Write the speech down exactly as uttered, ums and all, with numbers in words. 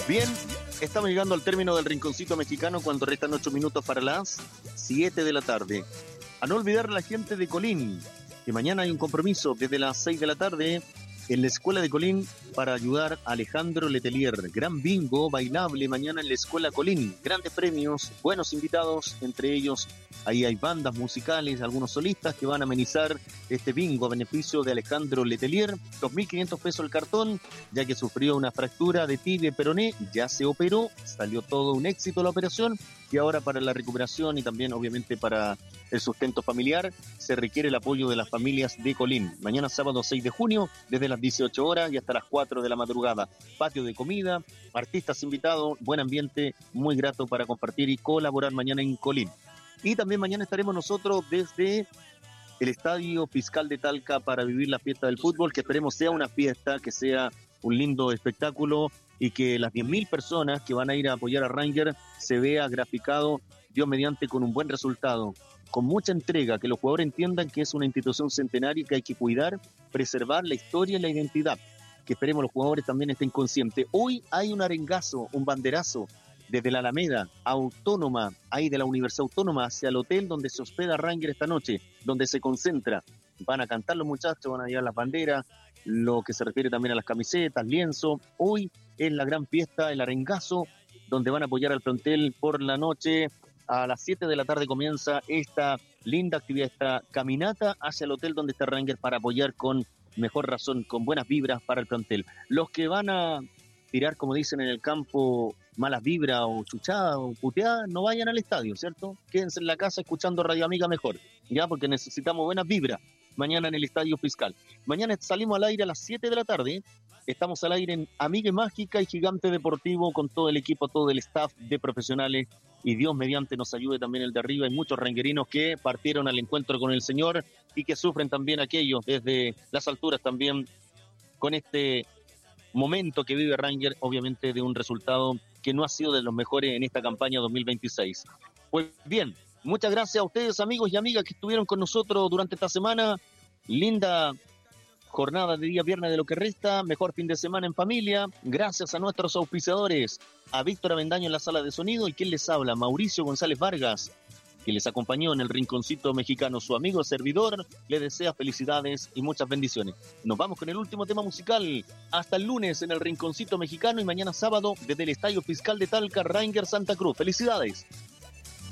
Bien, estamos llegando al término del Rinconcito Mexicano cuando restan ocho minutos para las siete de la tarde. A no olvidar a la gente de Colín, que mañana hay un compromiso desde las seis de la tarde en la Escuela de Colín para ayudar a Alejandro Letelier. Gran bingo bailable mañana en la Escuela Colín. Grandes premios, buenos invitados, entre ellos ahí hay bandas musicales, algunos solistas que van a amenizar este bingo a beneficio de Alejandro Letelier. dos mil quinientos pesos el cartón, ya que sufrió una fractura de tibia y peroné, ya se operó, salió todo un éxito la operación y ahora para la recuperación y también obviamente para el sustento familiar se requiere el apoyo de las familias de Colín. Mañana sábado seis de junio, desde las dieciocho horas y hasta las cuatro de la madrugada. Patio de comida, artistas invitados, buen ambiente, muy grato para compartir y colaborar mañana en Colín. Y también mañana estaremos nosotros desde el Estadio Fiscal de Talca para vivir la fiesta del fútbol, que esperemos sea una fiesta, que sea un lindo espectáculo y que las diez mil personas que van a ir a apoyar a Rangers se vea graficado, Dios mediante, con un buen resultado, con mucha entrega, que los jugadores entiendan que es una institución centenaria que hay que cuidar, preservar la historia y la identidad, que esperemos los jugadores también estén conscientes. Hoy hay un arengazo, un banderazo, desde la Alameda Autónoma, ahí de la Universidad Autónoma, hacia el hotel donde se hospeda Rangers esta noche, donde se concentra. Van a cantar los muchachos, van a llevar las banderas, lo que se refiere también a las camisetas, lienzo. Hoy es la gran fiesta, el arengazo, donde van a apoyar al plantel por la noche. A las siete de la tarde comienza esta linda actividad, esta caminata hacia el hotel donde está Rangers para apoyar con mejor razón, con buenas vibras para el plantel. Los que van a tirar, como dicen en el campo, malas vibras o chuchadas o puteadas, no vayan al estadio, ¿cierto? Quédense en la casa escuchando Radio Amiga mejor, ya, porque necesitamos buenas vibras mañana en el Estadio Fiscal. Mañana salimos al aire a las siete de la tarde, estamos al aire en Amiga Mágica y Gigante Deportivo con todo el equipo, todo el staff de profesionales, y Dios mediante nos ayude también el de arriba. Hay muchos ranguerinos que partieron al encuentro con el Señor y que sufren también aquellos desde las alturas también con este momento que vive Rangers, obviamente de un resultado que no ha sido de los mejores en esta campaña dos mil veintiséis. Pues bien, muchas gracias a ustedes, amigos y amigas que estuvieron con nosotros durante esta semana. Linda jornada de día viernes de lo que resta, mejor fin de semana en familia. Gracias a nuestros auspiciadores, a Víctor Avendaño en la sala de sonido y quien les habla, Mauricio González Vargas, que les acompañó en el Rinconcito Mexicano. Su amigo servidor le desea felicidades y muchas bendiciones. Nos vamos con el último tema musical. Hasta el lunes en el Rinconcito Mexicano y mañana sábado desde el Estadio Fiscal de Talca, Rangers Santa Cruz. Felicidades.